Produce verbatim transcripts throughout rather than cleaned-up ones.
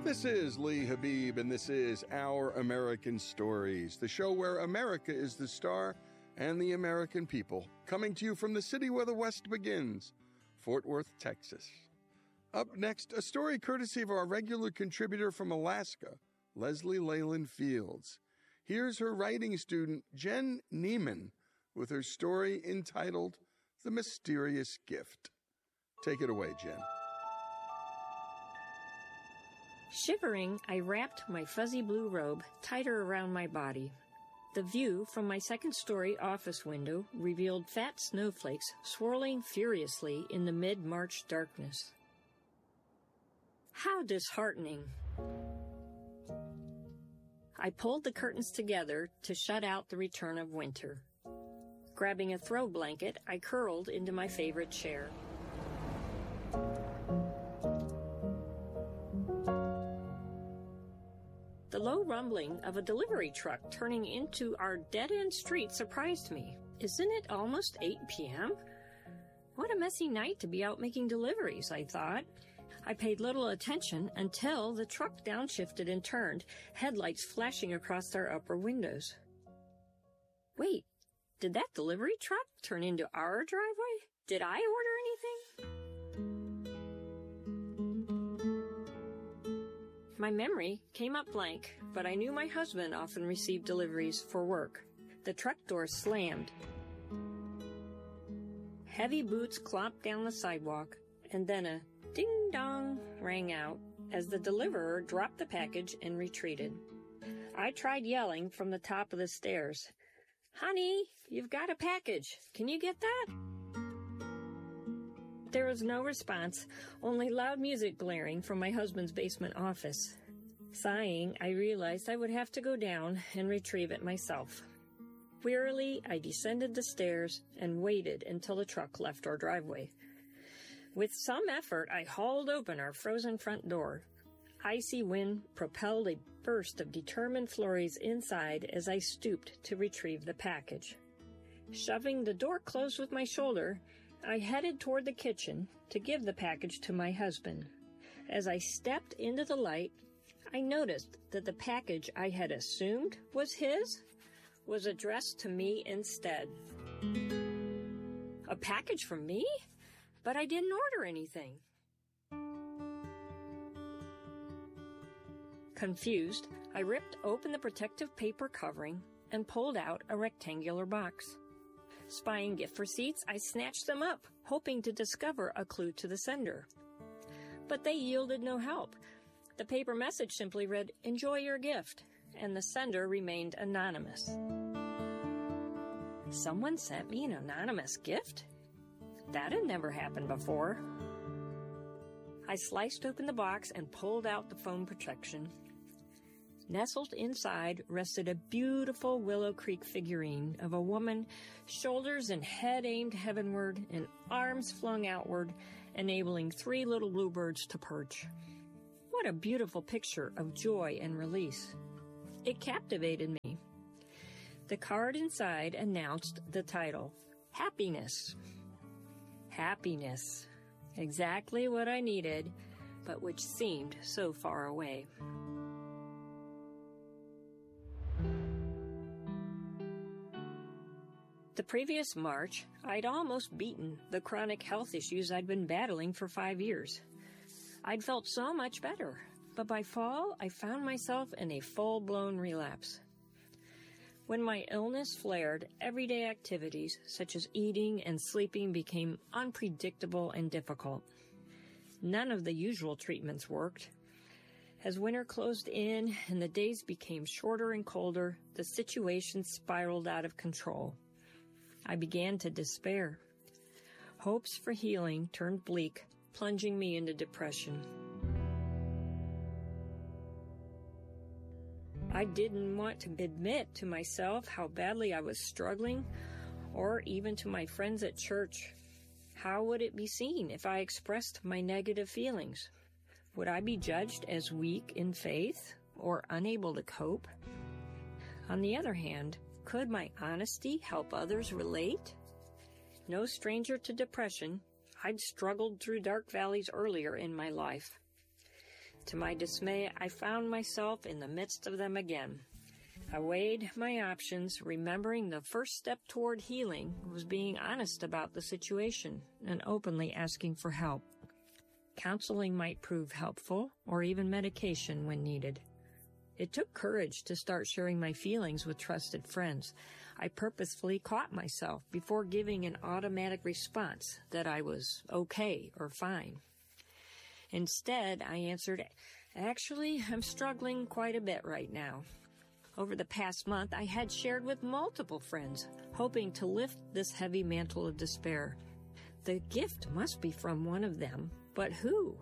This is Lee Habib, and this is Our American Stories, the show where America is the star and the American people, coming to you from the city where the West begins, Fort Worth, Texas. Up next, a story courtesy of our regular contributor from Alaska, Leslie Leyland Fields. Here's her writing student, Jen Neiman, with her story entitled The Mysterious Gift. Take it away, Jen. Shivering, I wrapped my fuzzy blue robe tighter around my body. The view from my second-story office window revealed fat snowflakes swirling furiously in the mid-March darkness. How disheartening! I pulled the curtains together to shut out the return of winter. Grabbing a throw blanket, I curled into my favorite chair. The low rumbling of a delivery truck turning into our dead-end street surprised me. Isn't it almost eight p.m.? What a messy night to be out making deliveries, I thought. I paid little attention until the truck downshifted and turned, headlights flashing across our upper windows. Wait, did that delivery truck turn into our driveway? Did I order anything? My memory came up blank, but I knew my husband often received deliveries for work. The truck door slammed. Heavy boots clomped down the sidewalk, and then a ding-dong rang out as the deliverer dropped the package and retreated. I tried yelling from the top of the stairs, "Honey, you've got a package. Can you get that?" There was no response, only loud music blaring from my husband's basement office. Sighing, I realized I would have to go down and retrieve it myself. Wearily, I descended the stairs and waited until the truck left our driveway. With some effort, I hauled open our frozen front door. Icy wind propelled a burst of determined flurries inside as I stooped to retrieve the package. Shoving the door closed with my shoulder, I headed toward the kitchen to give the package to my husband. As I stepped into the light, I noticed that the package I had assumed was his was addressed to me instead. A package from me? But I didn't order anything. Confused, I ripped open the protective paper covering and pulled out a rectangular box. Spying gift receipts, I snatched them up, hoping to discover a clue to the sender. But they yielded no help. The paper message simply read, "Enjoy your gift," and the sender remained anonymous. Someone sent me an anonymous gift? That had never happened before. I sliced open the box and pulled out the phone protection. Nestled inside rested a beautiful Willow Creek figurine of a woman, shoulders and head aimed heavenward and arms flung outward, enabling three little bluebirds to perch. What a beautiful picture of joy and release. It captivated me. The card inside announced the title, Happiness. Happiness. Exactly what I needed, but which seemed so far away. The previous March, I'd almost beaten the chronic health issues I'd been battling for five years. I'd felt so much better, but by fall, I found myself in a full-blown relapse. When my illness flared, everyday activities such as eating and sleeping became unpredictable and difficult. None of the usual treatments worked. As winter closed in and the days became shorter and colder, the situation spiraled out of control. I began to despair. Hopes for healing turned bleak, plunging me into depression. I didn't want to admit to myself how badly I was struggling, or even to my friends at church. How would it be seen if I expressed my negative feelings? Would I be judged as weak in faith or unable to cope? On the other hand, could my honesty help others relate? No stranger to depression, I'd struggled through dark valleys earlier in my life. To my dismay, I found myself in the midst of them again. I weighed my options, remembering the first step toward healing was being honest about the situation and openly asking for help. Counseling might prove helpful, or even medication when needed. It took courage to start sharing my feelings with trusted friends. I purposefully caught myself before giving an automatic response that I was okay or fine. Instead, I answered, "Actually, I'm struggling quite a bit right now." Over the past month, I had shared with multiple friends, hoping to lift this heavy mantle of despair. The gift must be from one of them, but who?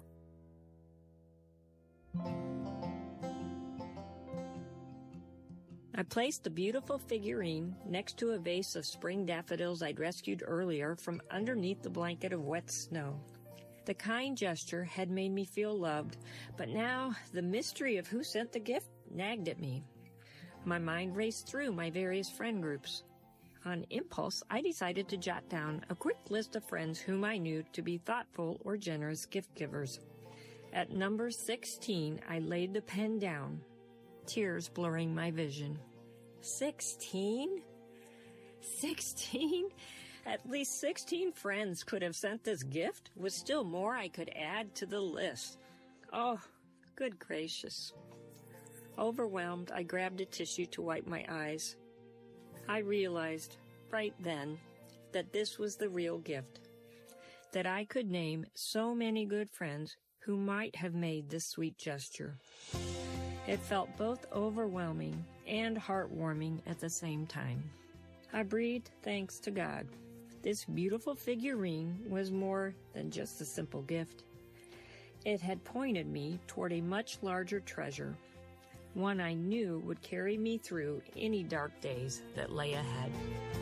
I placed the beautiful figurine next to a vase of spring daffodils I'd rescued earlier from underneath the blanket of wet snow. The kind gesture had made me feel loved, but now the mystery of who sent the gift nagged at me. My mind raced through my various friend groups. On impulse, I decided to jot down a quick list of friends whom I knew to be thoughtful or generous gift givers. At number sixteen, I laid the pen down, tears blurring my vision. Sixteen? Sixteen? At least sixteen friends could have sent this gift, with still more I could add to the list. Oh, good gracious. Overwhelmed, I grabbed a tissue to wipe my eyes. I realized, right then, that this was the real gift. That I could name so many good friends who might have made this sweet gesture. It felt both overwhelming and heartwarming at the same time. I breathed thanks to God. This beautiful figurine was more than just a simple gift. It had pointed me toward a much larger treasure, one I knew would carry me through any dark days that lay ahead.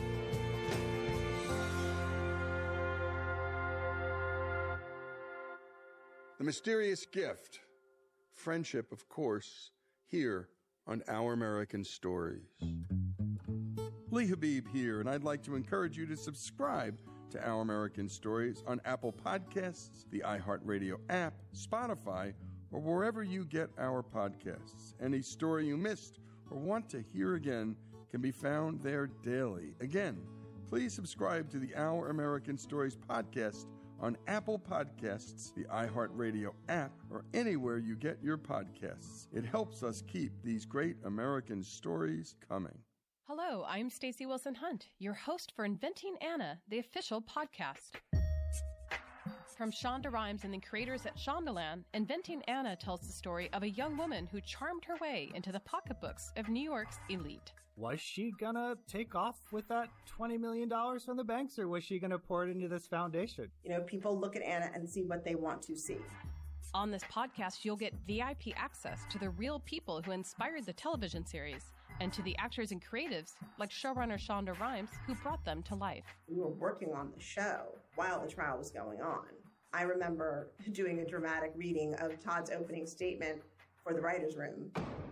The mysterious gift. Friendship, of course, here on Our American Stories. Lee Habib here, and I'd like to encourage you to subscribe to Our American Stories on Apple Podcasts, the iHeartRadio app, Spotify, or wherever you get our podcasts. Any story you missed or want to hear again can be found there daily. Again, please subscribe to the Our American Stories podcast on Apple Podcasts, the iHeartRadio app, or anywhere you get your podcasts. It helps us keep these great American stories coming. Hello, I'm Stacey Wilson Hunt, your host for Inventing Anna, the official podcast. From Shonda Rhimes and the creators at Shondaland, Inventing Anna tells the story of a young woman who charmed her way into the pocketbooks of New York's elite. Was she gonna take off with that twenty million dollars from the banks, or was she gonna pour it into this foundation? You know, people look at Anna and see what they want to see. On this podcast, you'll get V I P access to the real people who inspired the television series, and to the actors and creatives like showrunner Shonda Rhimes, who brought them to life. We were working on the show while the trial was going on. I remember doing a dramatic reading of Todd's opening statement for the writer's room.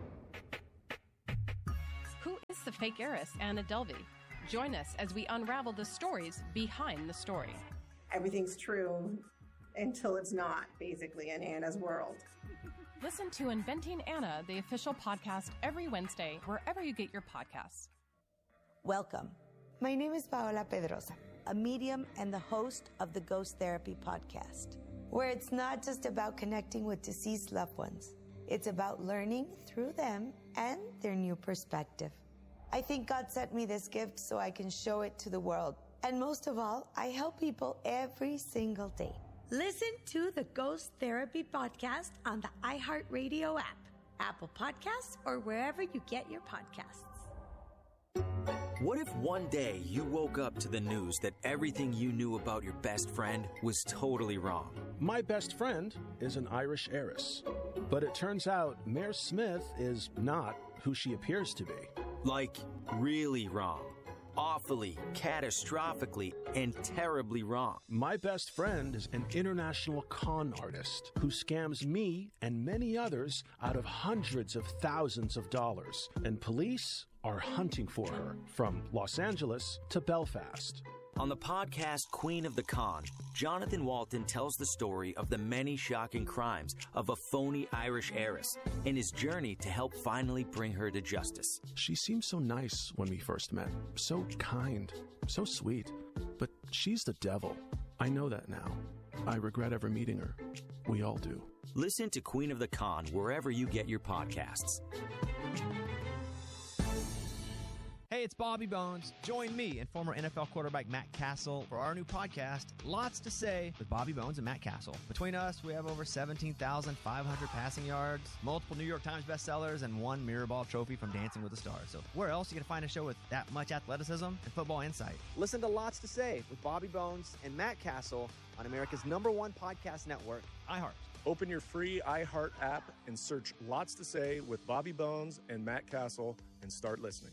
Who is the fake heiress, Anna Delvey? Join us as we unravel the stories behind the story. Everything's true until it's not, basically, in Anna's world. Listen to Inventing Anna, the official podcast, every Wednesday, wherever you get your podcasts. Welcome. My name is Paola Pedrosa, a medium and the host of the Ghost Therapy podcast, where it's not just about connecting with deceased loved ones. It's about learning through them and their new perspective. I think God sent me this gift so I can show it to the world. And most of all, I help people every single day. Listen to the Ghost Therapy podcast on the iHeartRadio app, Apple Podcasts, or wherever you get your podcasts. What if one day you woke up to the news that everything you knew about your best friend was totally wrong? My best friend is an Irish heiress, but it turns out Mayor Smith is not who she appears to be. Like, really wrong. Awfully, catastrophically, and terribly wrong. My best friend is an international con artist who scams me and many others out of hundreds of thousands of dollars, and police are hunting for her from Los Angeles to Belfast. On the podcast Queen of the Con, Jonathan Walton tells the story of the many shocking crimes of a phony Irish heiress and his journey to help finally bring her to justice. She seemed so nice when we first met, so kind, so sweet. But she's the devil. I know that now. I regret ever meeting her. We all do. Listen to Queen of the Con wherever you get your podcasts. Hey, it's Bobby Bones. Join me and former N F L quarterback Matt Castle for our new podcast, Lots to Say with Bobby Bones and Matt Castle. Between us, we have over seventeen thousand five hundred passing yards, multiple New York Times bestsellers, and one Mirrorball trophy from Dancing with the Stars. So where else are you going to find a show with that much athleticism and football insight? Listen to Lots to Say with Bobby Bones and Matt Castle on America's number one podcast network, iHeart. Open your free iHeart app and search Lots to Say with Bobby Bones and Matt Castle and start listening.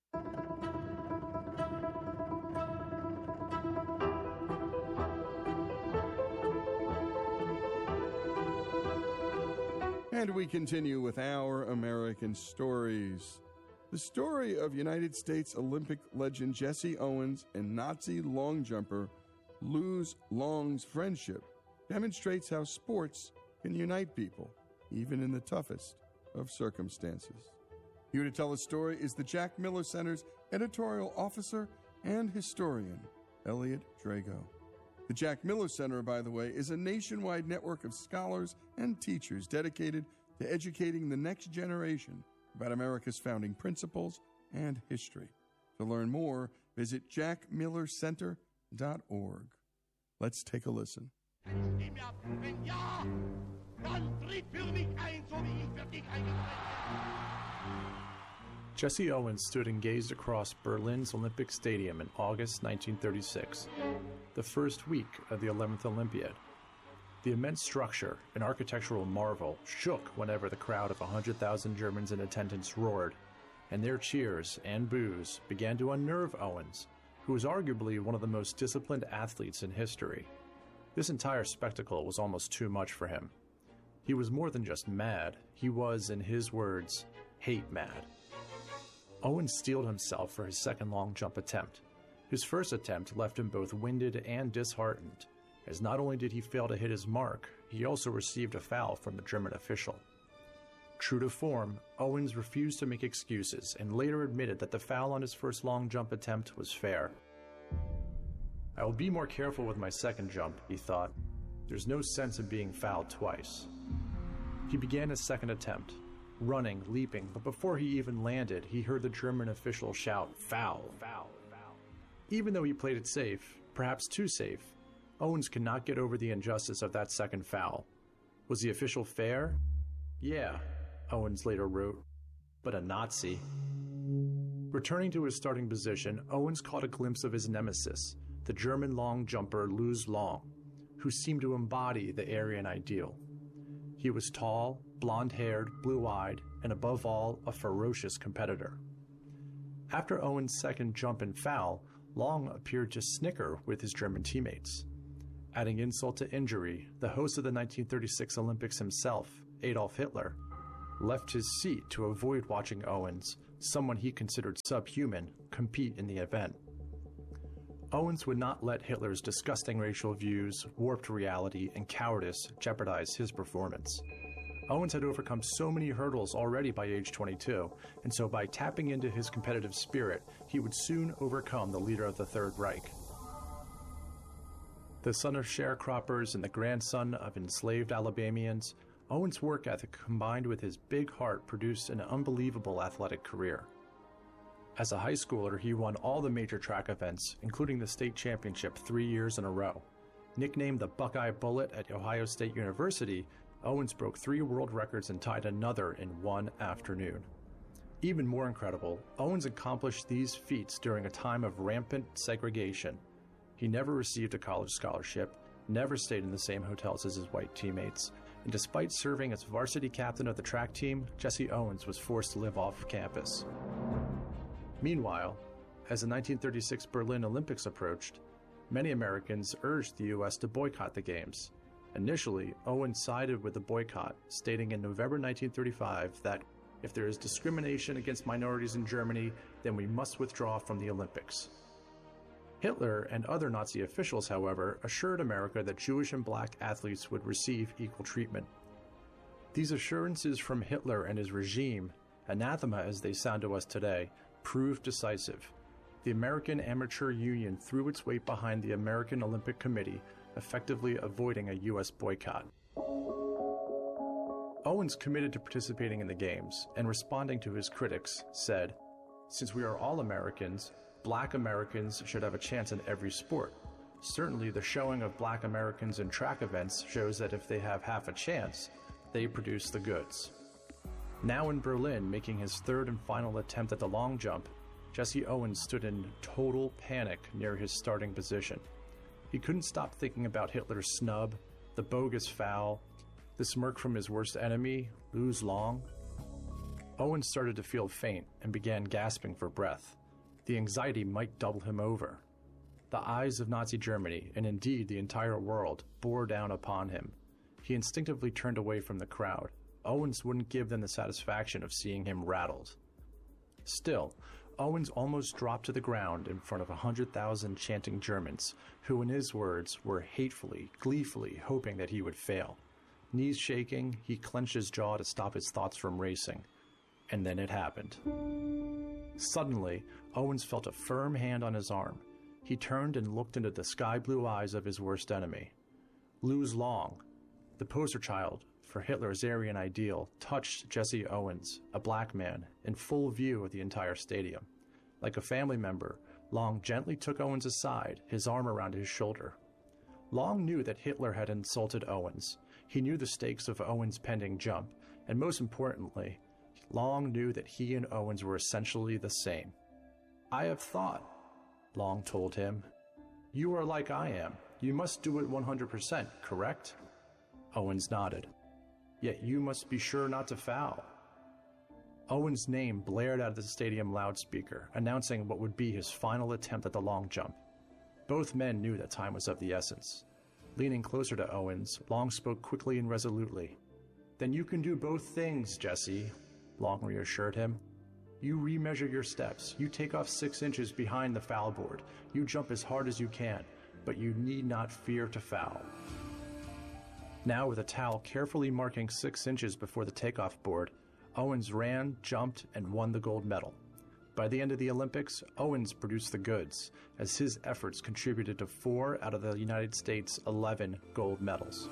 And we continue with our American stories. The story of United States Olympic legend Jesse Owens and Nazi long jumper Luz Long's friendship demonstrates how sports can unite people, even in the toughest of circumstances. Here to tell the story is the Jack Miller Center's editorial officer and historian, Elliot Drago. The Jack Miller Center, by the way, is a nationwide network of scholars and teachers dedicated to educating the next generation about America's founding principles and history. To learn more, visit jack miller center dot org. Let's take a listen. Jesse Owens stood and gazed across Berlin's Olympic Stadium in August nineteen thirty-six, the first week of the eleventh Olympiad. The immense structure, an architectural marvel, shook whenever the crowd of one hundred thousand Germans in attendance roared, and their cheers and boos began to unnerve Owens, who was arguably one of the most disciplined athletes in history. This entire spectacle was almost too much for him. He was more than just mad. He was, in his words, hate mad. Owens steeled himself for his second long jump attempt. His first attempt left him both winded and disheartened, as not only did he fail to hit his mark, he also received a foul from the German official. True to form, Owens refused to make excuses and later admitted that the foul on his first long jump attempt was fair. I will be more careful with my second jump, he thought. There's no sense in being fouled twice. He began his second attempt, running, leaping, but before he even landed, he heard the German official shout, "Foul, foul, foul." Even though he played it safe, perhaps too safe, Owens could not get over the injustice of that second foul. Was the official fair? Yeah, Owens later wrote, but a Nazi. Returning to his starting position, Owens caught a glimpse of his nemesis, the German long jumper Luz Long, who seemed to embody the Aryan ideal. He was tall, blonde-haired, blue-eyed, and above all, a ferocious competitor. After Owens' second jump and foul, Long appeared to snicker with his German teammates. Adding insult to injury, the host of the nineteen thirty-six Olympics himself, Adolf Hitler, left his seat to avoid watching Owens, someone he considered subhuman, compete in the event. Owens would not let Hitler's disgusting racial views, warped reality, and cowardice jeopardize his performance. Owens had overcome so many hurdles already by age twenty-two, and so by tapping into his competitive spirit, he would soon overcome the leader of the Third Reich. The son of sharecroppers and the grandson of enslaved Alabamians, Owens' work ethic combined with his big heart produced an unbelievable athletic career. As a high schooler, he won all the major track events, including the state championship three years in a row. Nicknamed the Buckeye Bullet at Ohio State University, Owens broke three world records and tied another in one afternoon. Even more incredible, Owens accomplished these feats during a time of rampant segregation. He never received a college scholarship, never stayed in the same hotels as his white teammates, and despite serving as varsity captain of the track team, Jesse Owens was forced to live off campus. Meanwhile, as the nineteen thirty-six Berlin Olympics approached, many Americans urged the U S to boycott the Games. Initially, Owens sided with the boycott, stating in November nineteen thirty-five that if there is discrimination against minorities in Germany, then we must withdraw from the Olympics. Hitler and other Nazi officials, however, assured America that Jewish and black athletes would receive equal treatment. These assurances from Hitler and his regime, anathema as they sound to us today, proved decisive. The American Amateur Union threw its weight behind the American Olympic Committee, effectively avoiding a U S boycott. Owens committed to participating in the Games, and responding to his critics, said, "Since we are all Americans, black Americans should have a chance in every sport. Certainly the showing of black Americans in track events shows that if they have half a chance, they produce the goods." Now in Berlin, making his third and final attempt at the long jump, Jesse Owens stood in total panic near his starting position. He couldn't stop thinking about Hitler's snub, the bogus foul, the smirk from his worst enemy, Luz Long. Owens started to feel faint and began gasping for breath. The anxiety might double him over. The eyes of Nazi Germany, and indeed the entire world, bore down upon him. He instinctively turned away from the crowd. Owens wouldn't give them the satisfaction of seeing him rattled. Still, Owens almost dropped to the ground in front of a hundred thousand chanting Germans, who in his words were hatefully, gleefully hoping that he would fail. Knees shaking, he clenched his jaw to stop his thoughts from racing. And then it happened. Suddenly, Owens felt a firm hand on his arm. He turned and looked into the sky-blue eyes of his worst enemy. Luz Long, the poster child for Hitler's Aryan ideal, touched Jesse Owens, a black man, in full view of the entire stadium. Like a family member, Long gently took Owens aside, his arm around his shoulder. Long knew that Hitler had insulted Owens. He knew the stakes of Owens' pending jump, and most importantly, Long knew that he and Owens were essentially the same. "I have thought," Long told him. "You are like I am. You must do it one hundred percent, correct?" Owens nodded. "Yet you must be sure not to foul." Owens' name blared out of the stadium loudspeaker, announcing what would be his final attempt at the long jump. Both men knew that time was of the essence. Leaning closer to Owens, Long spoke quickly and resolutely. "Then you can do both things, Jesse," Long reassured him. "You remeasure your steps, you take off six inches behind the foul board, you jump as hard as you can, but you need not fear to foul." Now with a towel carefully marking six inches before the takeoff board, Owens ran, jumped, and won the gold medal. By the end of the Olympics, Owens produced the goods, as his efforts contributed to four out of the United States' eleven gold medals.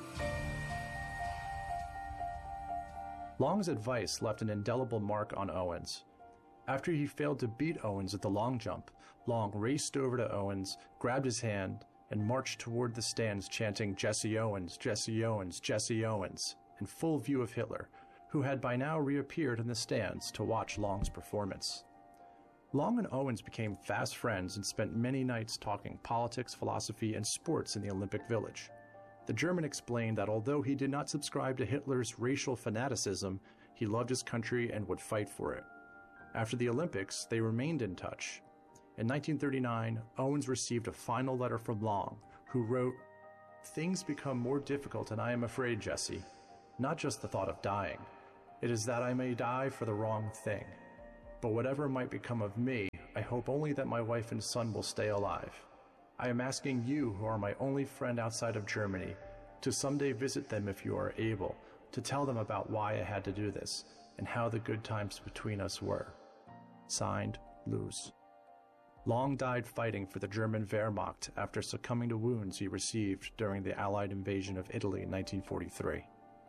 Long's advice left an indelible mark on Owens. After he failed to beat Owens at the long jump, Long raced over to Owens, grabbed his hand, and marched toward the stands chanting "Jesse Owens, Jesse Owens, Jesse Owens," in full view of Hitler, who had by now reappeared in the stands to watch Long's performance. Long and Owens became fast friends and spent many nights talking politics, philosophy, and sports in the Olympic Village. The German explained that although he did not subscribe to Hitler's racial fanaticism, he loved his country and would fight for it. After the Olympics, they remained in touch. In nineteen thirty-nine, Owens received a final letter from Long, who wrote, "Things become more difficult and I am afraid, Jesse. Not just the thought of dying. It is that I may die for the wrong thing. But whatever might become of me, I hope only that my wife and son will stay alive. I am asking you, who are my only friend outside of Germany, to someday visit them if you are able, to tell them about why I had to do this, and how the good times between us were." Signed, Luz. Long died fighting for the German Wehrmacht after succumbing to wounds he received during the Allied invasion of Italy in nineteen forty-three.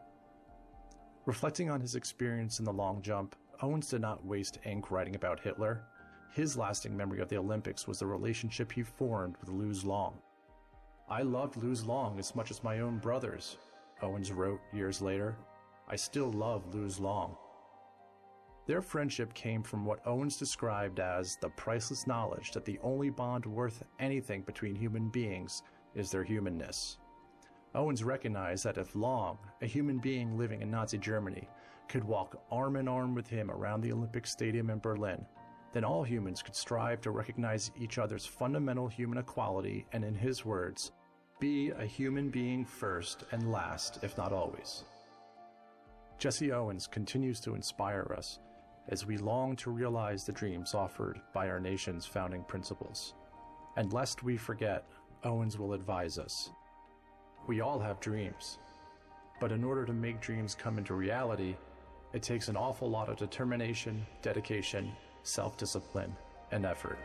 Reflecting on his experience in the long jump, Owens did not waste ink writing about Hitler. His lasting memory of the Olympics was the relationship he formed with Luz Long. "I loved Luz Long as much as my own brothers," Owens wrote years later. "I still love Luz Long." Their friendship came from what Owens described as the priceless knowledge that the only bond worth anything between human beings is their humanness. Owens recognized that if Long, a human being living in Nazi Germany, could walk arm in arm with him around the Olympic Stadium in Berlin, then all humans could strive to recognize each other's fundamental human equality and, in his words, be a human being first and last, if not always. Jesse Owens continues to inspire us as we long to realize the dreams offered by our nation's founding principles. And lest we forget, Owens will advise us. We all have dreams, but in order to make dreams come into reality, it takes an awful lot of determination, dedication, self-discipline, and effort.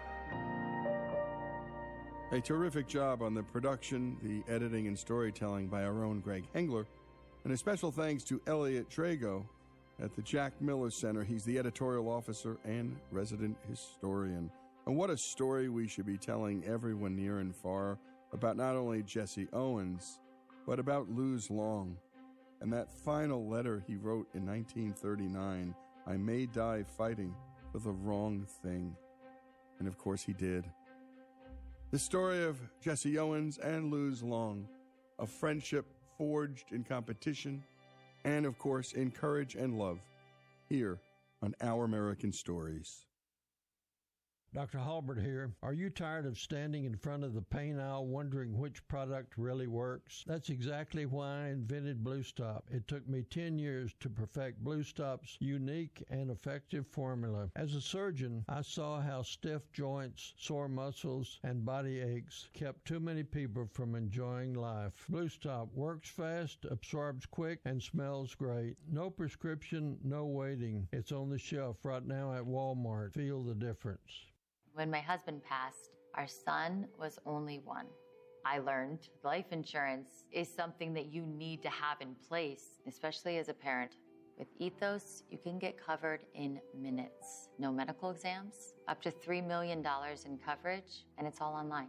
A terrific job on the production, the editing, and storytelling by our own Greg Hengler. And a special thanks to Elliot Trago at the Jack Miller Center. He's the editorial officer and resident historian. And what a story we should be telling everyone near and far about not only Jesse Owens, but about Luz Long. And that final letter he wrote in nineteen thirty-nine, I may die fighting for the wrong thing. And of course he did. The story of Jesse Owens and Luz Long, a friendship forged in competition, and of course in courage and love, here on Our American Stories. Doctor Halbert here. Are you tired of standing in front of the pain aisle wondering which product really works? That's exactly why I invented Blue Stop. It took me ten years to perfect Blue Stop's unique and effective formula. As a surgeon, I saw how stiff joints, sore muscles, and body aches kept too many people from enjoying life. Blue Stop works fast, absorbs quick, and smells great. No prescription, no waiting. It's on the shelf right now at Walmart. Feel the difference. When my husband passed, our son was only one. I learned life insurance is something that you need to have in place, especially as a parent. With Ethos, you can get covered in minutes. No medical exams, up to three million dollars in coverage, and it's all online.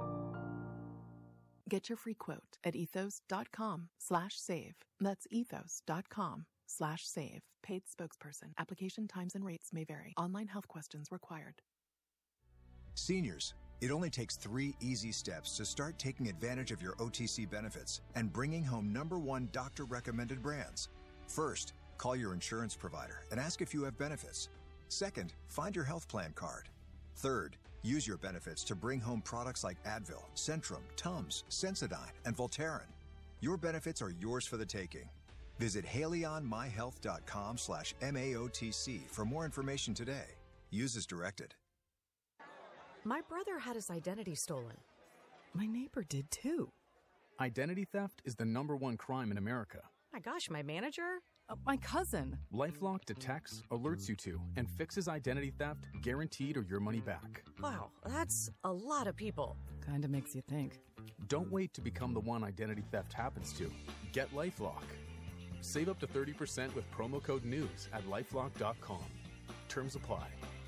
Get your free quote at ethos.com slash save. That's ethos.com slash save. Paid spokesperson. Application times and rates may vary. Online health questions required. Seniors, it only takes three easy steps to start taking advantage of your O T C benefits and bringing home number one doctor-recommended brands. First, call your insurance provider and ask if you have benefits. Second, find your health plan card. Third, use your benefits to bring home products like Advil, Centrum, Tums, Sensodyne, and Voltaren. Your benefits are yours for the taking. Visit haleyonmyhealth.com slash MAOTC for more information today. Use as directed. My brother had his identity stolen. My neighbor did too. Identity theft is the number one crime in America. My gosh, my manager? Uh, my cousin. LifeLock detects, alerts you to, and fixes identity theft, guaranteed or your money back. Wow, that's a lot of people. Kinda makes you think. Don't wait to become the one identity theft happens to. Get LifeLock. Save up to thirty percent with promo code NEWS at lifelock dot com. Terms apply.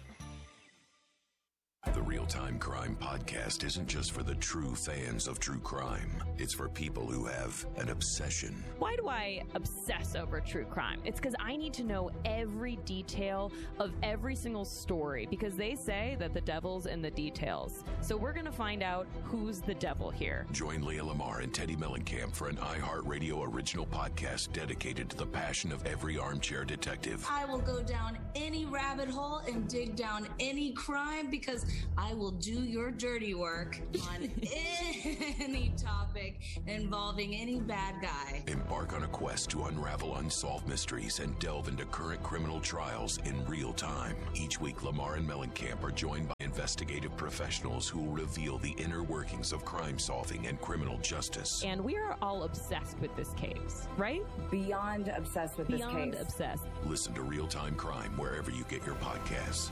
The Real-Time Crime Podcast isn't just for the true fans of true crime. It's for people who have an obsession. Why do I obsess over true crime? It's because I need to know every detail of every single story, because they say that the devil's in the details. So we're going to find out who's the devil here. Join Leah Lamar and Teddy Mellencamp for an iHeartRadio original podcast dedicated to the passion of every armchair detective. I will go down any rabbit hole and dig down any crime, because I will do your dirty work on any topic involving any bad guy. Embark on a quest to unravel unsolved mysteries and delve into current criminal trials in real time. Each week, Lamar and Mellencamp are joined by investigative professionals who will reveal the inner workings of crime solving and criminal justice. And we are all obsessed with this case, right? Beyond obsessed with Beyond this case. Beyond obsessed. Listen to Real-Time Crime wherever you get your podcasts.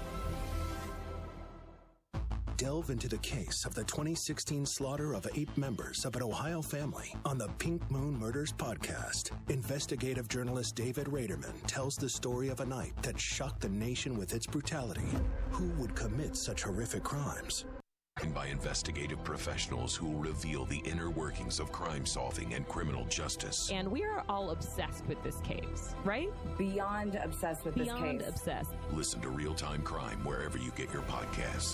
Delve into the case of the twenty sixteen slaughter of eight members of an Ohio family on the Pink Moon Murders podcast. Investigative journalist David Raderman tells the story of a night that shocked the nation with its brutality. Who would commit such horrific crimes? And by investigative professionals who will reveal the inner workings of crime solving and criminal justice. And we are all obsessed with this case, right? Beyond obsessed with Beyond this case. Beyond obsessed. Listen to Real-Time Crime wherever you get your podcasts.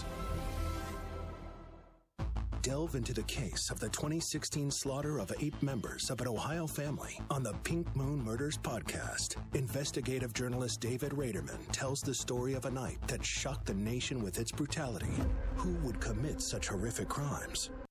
Delve into the case of the twenty sixteen slaughter of eight members of an Ohio family on the Pink Moon Murders podcast. Investigative journalist David Raderman tells the story of a night that shocked the nation with its brutality. Who would commit such horrific crimes?